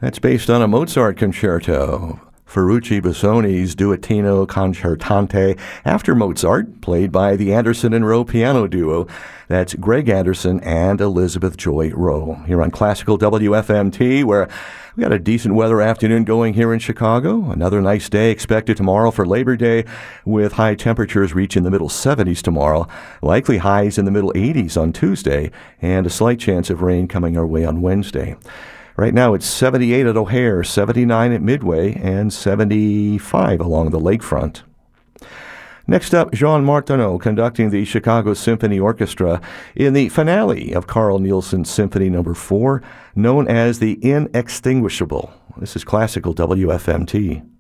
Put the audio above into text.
That's based on a Mozart concerto. Ferrucci Busoni's Duettino Concertante after Mozart, played by the Anderson and Rowe piano duo. That's Greg Anderson and Elizabeth Joy Rowe. Here on Classical WFMT, where we got a decent weather afternoon going here in Chicago. Another nice day expected tomorrow for Labor Day, with high temperatures reaching the middle 70s tomorrow, likely highs in the middle 80s on Tuesday, and a slight chance of rain coming our way on Wednesday. Right now it's 78 at O'Hare, 79 at Midway, and 75 along the lakefront. Next up, Jean Martineau conducting the Chicago Symphony Orchestra in the finale of Carl Nielsen's Symphony No. 4, known as the Inextinguishable. This is Classical WFMT.